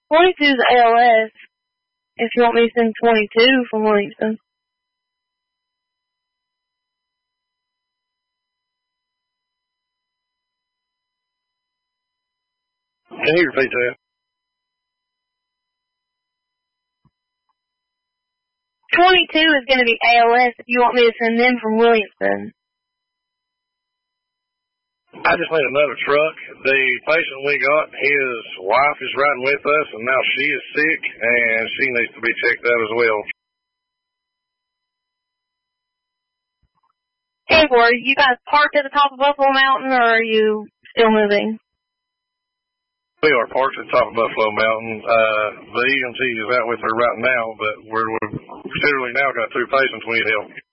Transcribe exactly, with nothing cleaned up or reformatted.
twenty-two is A L S. If you want me to send twenty-two from Williamson. Can you repeat that? twenty-two is going to be A L S if you want me to send them from Williamson. I just need another truck. The patient we got, his wife is riding with us, and now she is sick, and she needs to be checked out as well. Hey, were you guys parked at the top of Buffalo Mountain, or are you still moving? We are parked at the top of Buffalo Mountain. Uh, the E M T is out with her right now, but we're, we've literally now got two patients we need help.